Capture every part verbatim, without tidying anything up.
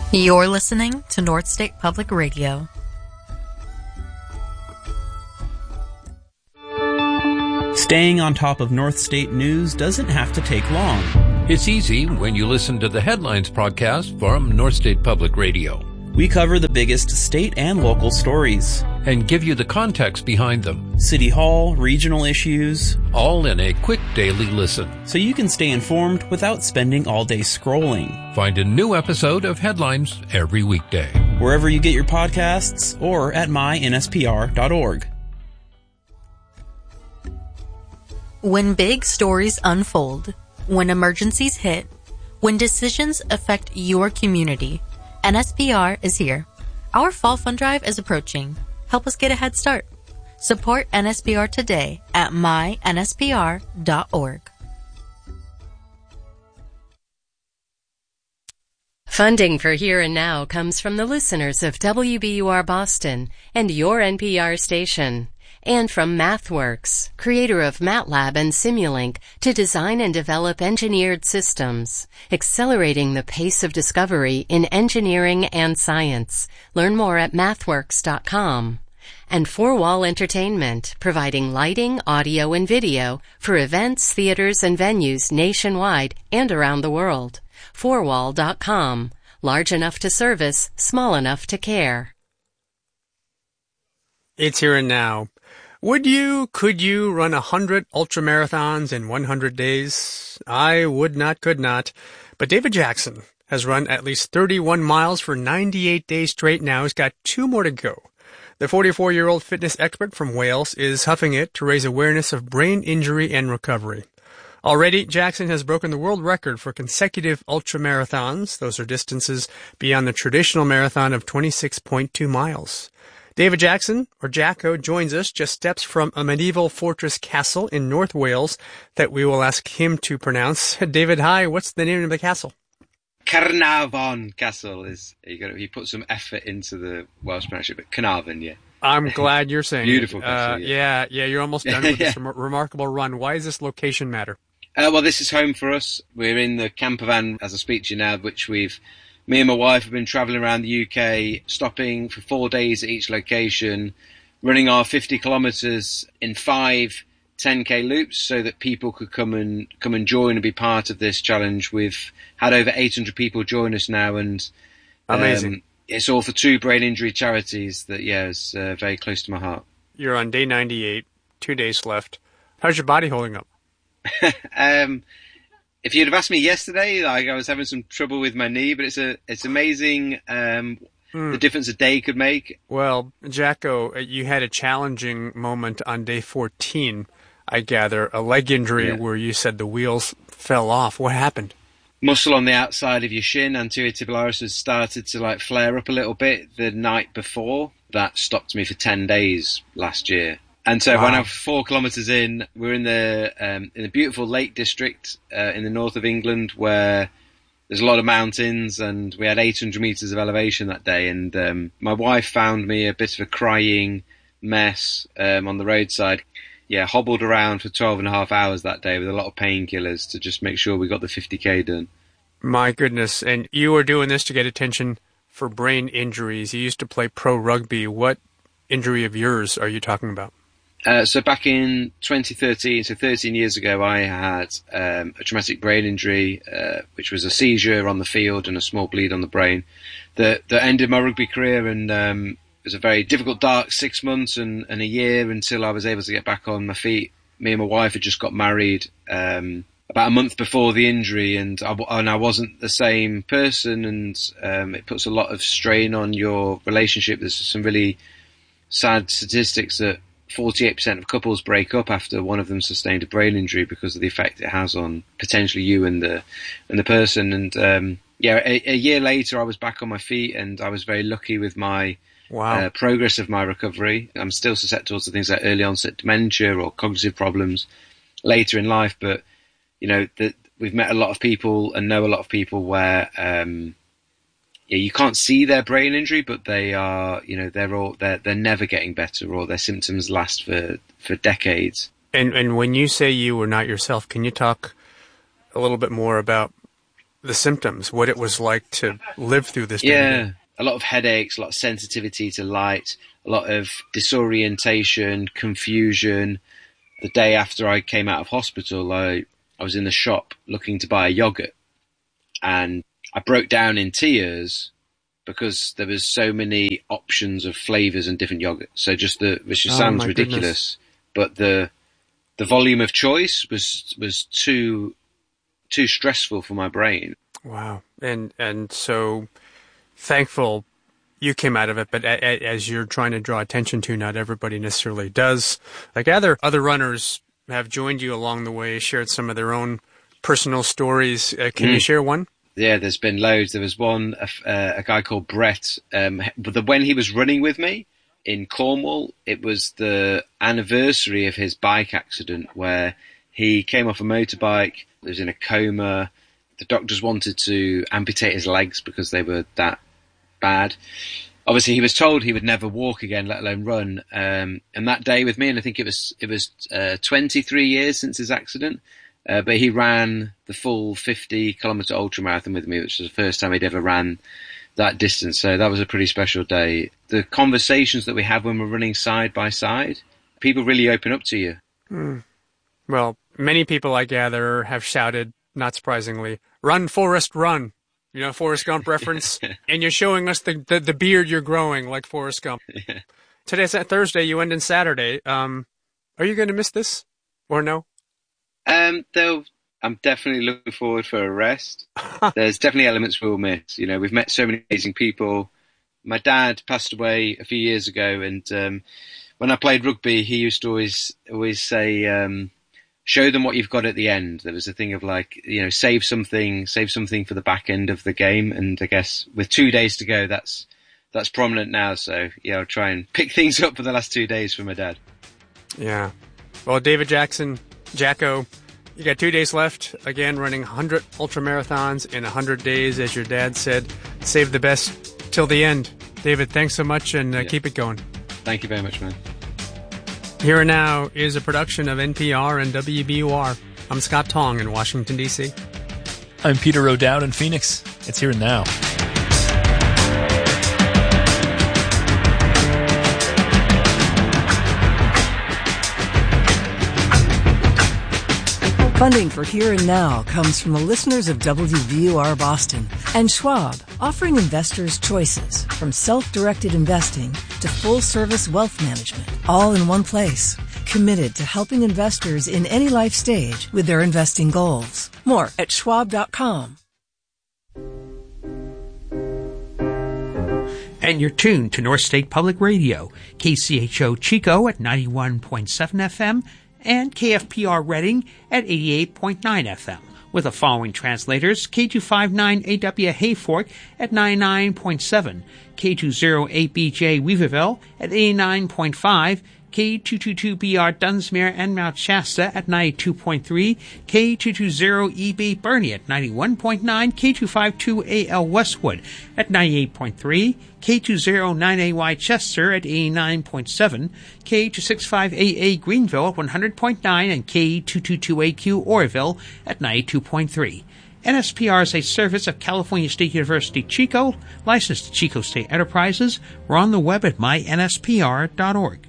You're listening to North State Public Radio. Staying on top of North State news doesn't have to take long. It's easy when you listen to the Headlines podcast from North State Public Radio. We cover the biggest state and local stories and give you the context behind them. City Hall, regional issues, all in a quick daily listen. So you can stay informed without spending all day scrolling. Find a new episode of Headlines every weekday, wherever you get your podcasts or at my N S P R dot org. When big stories unfold, when emergencies hit, when decisions affect your community, N S P R is here. Our Fall Fund Drive is approaching. Help us get a head start. Support N S P R today at my N S P R dot org. Funding for Here and Now comes from the listeners of W B U R Boston and your N P R station, and from MathWorks, creator of MATLAB and Simulink, to design and develop engineered systems, accelerating the pace of discovery in engineering and science. Learn more at mathworks dot com. And Four Wall Entertainment, providing lighting, audio, and video for events, theaters, and venues nationwide and around the world. four wall dot com. Large enough to service, small enough to care. It's Here and Now. Would you, could you run a hundred ultramarathons in one hundred days? I would not, could not. But David Jackson has run at least thirty-one miles for ninety-eight days straight now. He's got two more to go. The forty-four-year-old fitness expert from Wales is huffing it to raise awareness of brain injury and recovery. Already, Jackson has broken the world record for consecutive ultramarathons. Those are distances beyond the traditional marathon of twenty-six point two miles. David Jackson, or Jacko, joins us just steps from a medieval fortress castle in North Wales that we will ask him to pronounce. David, hi, what's the name of the castle? Carnarvon Castle is, you got to, you put some effort into the Welsh pronunciation, but Carnarvon, yeah. I'm glad you're saying Beautiful it. castle, uh, yeah. yeah. Yeah, you're almost done with yeah. this rem- remarkable run. Why does this location matter? Uh, well, this is home for us. We're in the camper van, as I speak to you now, which we've, me and my wife have been travelling around the U K, stopping for four days at each location, running our fifty kilometres in five ten K loops so that people could come and come and join and be part of this challenge. We've had over eight hundred people join us now, and um, amazing. It's all for two brain injury charities that, yeah, is uh, very close to my heart. You're on day ninety-eight, two days left. How's your body holding up? um, if you'd have asked me yesterday, like I was having some trouble with my knee, but it's a it's amazing um, mm. the difference a day could make. Well, Jacko, you had a challenging moment on day fourteen, I gather, a leg injury yeah. where you said the wheels fell off. What happened? Muscle on the outside of your shin, anterior tibialis, has started to like flare up a little bit the night before. That stopped me for ten days last year. And so wow. when I'm four kilometres in, we're in the um, in the beautiful Lake District uh, in the north of England, where there's a lot of mountains, and we had eight hundred metres of elevation that day. And um, my wife found me a bit of a crying mess um, on the roadside. Yeah, hobbled around for twelve and a half hours that day with a lot of painkillers to just make sure we got the fifty K done. My goodness. And you were doing this to get attention for brain injuries. You used to play pro rugby. What injury of yours are you talking about? Uh, so back in twenty thirteen, so thirteen years ago, I had um, a traumatic brain injury, uh, which was a seizure on the field and a small bleed on the brain that, that ended my rugby career. And um, it was a very difficult, dark six months and, and a year until I was able to get back on my feet. Me and my wife had just got married um, about a month before the injury, and I, and I wasn't the same person, and um, it puts a lot of strain on your relationship. There's some really sad statistics that forty-eight percent of couples break up after one of them sustained a brain injury because of the effect it has on potentially you and the and the person. And um, yeah, a, a year later, I was back on my feet, and I was very lucky with my wow. uh, progress of my recovery. I'm still susceptible to things like early onset dementia or cognitive problems later in life, but you know, the, we've met a lot of people and know a lot of people where um, yeah, you can't see their brain injury, but they are, you know, they're all they're they're never getting better, or their symptoms last for, for decades. And and when you say you were not yourself, can you talk a little bit more about the symptoms, what it was like to live through this. Yeah, day. a lot of headaches, a lot of sensitivity to light, a lot of disorientation, confusion. The day after I came out of hospital, I, I was in the shop looking to buy a yogurt, and I broke down in tears because there was so many options of flavors and different yogurts. So just the, which just Oh, sounds my ridiculous, but the the volume of choice was was too too stressful for my brain. Wow. And and so thankful you came out of it, but a, a, as you're trying to draw attention to, not everybody necessarily does. Like other other runners have joined you along the way, shared some of their own personal stories. Uh, can mm. you share one? Yeah, there's been loads. There was one, a, uh, a guy called Brett, um, but the, when he was running with me in Cornwall, it was the anniversary of his bike accident where he came off a motorbike, he was in a coma. The doctors wanted to amputate his legs because they were that bad. Obviously, he was told he would never walk again, let alone run. Um, and that day with me, and I think it was it was uh, twenty-three years since his accident, uh, but he ran the full fifty kilometre ultramarathon with me, which was the first time he'd ever ran that distance. So that was a pretty special day. The conversations that we have when we're running side by side, people really open up to you. Mm. Well, many people, I gather, have shouted, not surprisingly, "Run, Forrest, run!" You know, Forrest Gump reference. And you're showing us the, the, the beard you're growing like Forrest Gump. Yeah. Today's Thursday, you end on Saturday. Um, are you going to miss this or no? Um, though I'm definitely looking forward for a rest. There's definitely elements we'll miss. You know, we've met so many amazing people. My dad passed away a few years ago, and um, when I played rugby, he used to always always say, um, show them what you've got at the end. There was a thing of like, you know, save something, save something for the back end of the game. And I guess with two days to go, that's that's prominent now. So yeah, I'll try and pick things up for the last two days for my dad. Yeah. Well, David Jackson, Jacko, you got two days left. Again, running one hundred ultra marathons in one hundred days, as your dad said. Save the best till the end. David, thanks so much, and uh, yeah. keep it going. Thank you very much, man. Here and Now is a production of N P R and W B U R. I'm Scott Tong in Washington, D C I'm Peter O'Dowd in Phoenix. It's Here and Now. Funding for Here and Now comes from the listeners of W B U R Boston and Schwab, offering investors choices from self-directed investing to full-service wealth management, all in one place. Committed to helping investors in any life stage with their investing goals. More at schwab dot com. And you're tuned to North State Public Radio, K C H O Chico at ninety-one point seven F M and K F P R Reading at eighty-eight point nine F M. With the following translators: K two fifty-nine A W Hayfork at ninety-nine point seven, K two oh eight B J Weaverville at eighty-nine point five, K two twenty-two B R Dunsmuir and Mount Shasta at ninety-two point three, K two twenty E B Bernie at ninety-one point nine, K two fifty-two A L Westwood at ninety-eight point three, K two oh nine A Y Chester at eighty-nine point seven, K two sixty-five A A Greenville at one hundred point nine, and K two twenty-two A Q Oroville at ninety-two point three. N S P R is a service of California State University Chico, licensed to Chico State Enterprises. We're on the web at my N S P R dot org.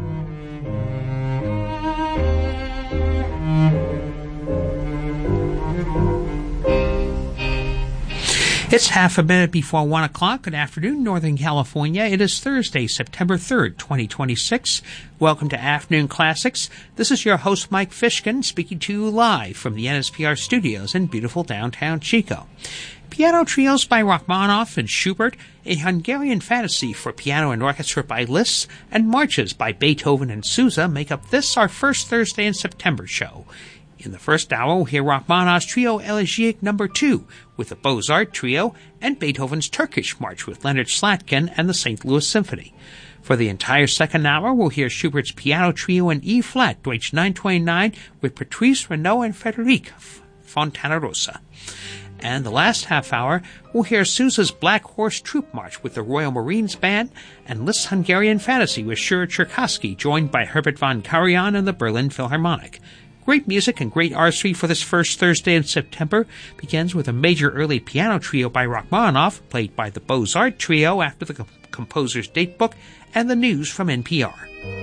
It's half a minute before one o'clock. Good afternoon, Northern California. It is Thursday, September third, twenty twenty-six. Welcome to Afternoon Classics. This is your host, Mike Fishkin, speaking to you live from the N S P R studios in beautiful downtown Chico. Piano trios by Rachmaninoff and Schubert, a Hungarian fantasy for piano and orchestra by Liszt, and marches by Beethoven and Sousa make up this, our first Thursday in September show. In the first hour, we'll hear Rachmaninoff's Trio Elegiac number two with the Beaux-Arts Trio and Beethoven's Turkish March with Leonard Slatkin and the Saint Louis Symphony. For the entire second hour, we'll hear Schubert's Piano Trio in E-flat, Deutsch nine twenty-nine, with Patrice Renaud and Frédéric Fontanarossa. And the last half hour, we'll hear Sousa's Black Horse Troop March with the Royal Marines Band and Liszt's Hungarian Fantasy with Shura Cherkassky, joined by Herbert von Karajan and the Berlin Philharmonic. Great music and great artistry for this first Thursday in September begins with a major early piano trio by Rachmaninoff, played by the Beaux-Arts Trio after the composer's datebook, and the news from N P R.